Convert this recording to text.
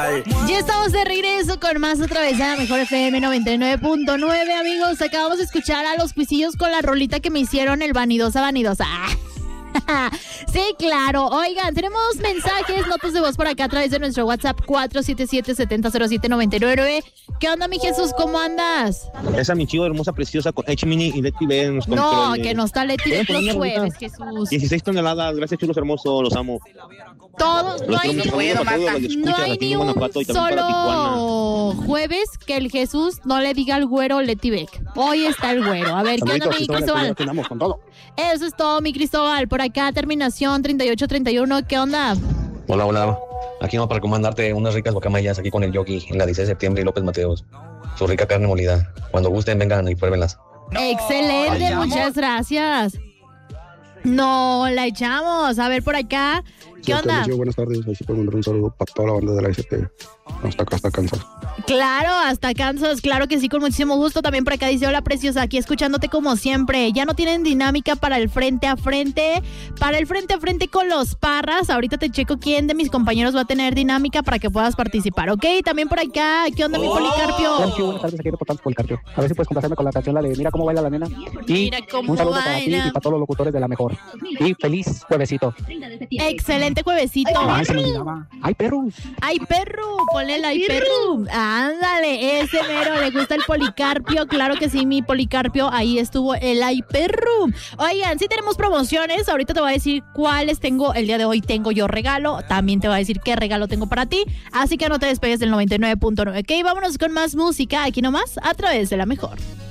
Ya estamos de regreso con más otra vez a la Mejor FM 99.9, amigos. Acabamos de escuchar a los Cuisillos con la rolita que me hicieron el vanidosa. Sí, claro. Oigan, tenemos mensajes, notas de voz por acá a través de nuestro WhatsApp 477-7007-999. ¿Qué onda, mi Jesús? ¿Cómo andas? Esa mi chivo hermosa, preciosa, con H-Mini y Leti B en los No, controles. que no está Leti de los jueves, Jesús. 16 toneladas, gracias chulos hermosos, los amo. Todos, no hay ni un solo jueves que el Jesús no le diga al güero Leti Beck. Hoy está el güero. A ver, ¿qué onda, mi Cristóbal? Eso es todo, mi Cristóbal. Por acá, terminación 3831. ¿Qué onda? Hola. Aquí no para comandarte unas ricas guacamayas aquí con el Yogi en la 16 de septiembre y López Mateos. Su rica carne molida. Cuando gusten, vengan y pruébenlas. Excelente, muchas gracias. No, la echamos. A ver, por acá. ¿Qué onda? Buenas tardes. Así puedo mandar un saludo para toda la banda de la SP. Hasta acá, hasta Kansas. Claro, hasta Kansas, claro que sí, con muchísimo gusto. También por acá dice, hola preciosa, aquí escuchándote como siempre. Ya no tienen dinámica para el frente a frente con los Parras. Ahorita te checo quién de mis compañeros va a tener dinámica para que puedas participar, ¿ok? También por acá, ¿qué onda, mi Policarpio? Buenas tardes, aquí de Policarpio. A ver si puedes complacerme con la canción, la de Mira cómo baila la nena. Y Mira cómo un saludo baila. para ti y para todos los locutores de La Mejor. Y feliz juevesito. Excelente juevesito. Ay, se me olvidaba. ¡Ay, perro! ¡Ay, perro! Ponle el ay, perro. Ándale, ese mero, le gusta el Policarpio. Claro que sí, mi Policarpio. Ahí estuvo el ay, perro. Oigan, sí tenemos promociones. Ahorita te voy a decir cuáles tengo. El día de hoy tengo yo regalo. También te voy a decir qué regalo tengo para ti. Así que no te despegues del 99.9. Ok, vámonos con más música. Aquí nomás, a través de La Mejor.